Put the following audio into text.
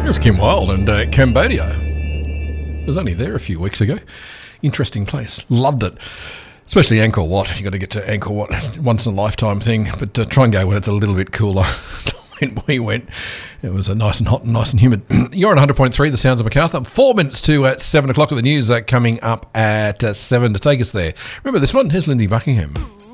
There's Kim Wilde and Cambodia. I was only there a few weeks ago. Interesting place. Loved it. Especially Angkor Wat. You've got to get to Angkor Wat. Once in a lifetime thing. But try and go when it's a little bit cooler. When we went, it was nice and hot and nice and humid. You're on 100.3, The Sounds of Macarthur. 4 minutes to 7 o'clock at the news coming up at 7 to take us there. Remember this one? Here's Lindsay Buckingham.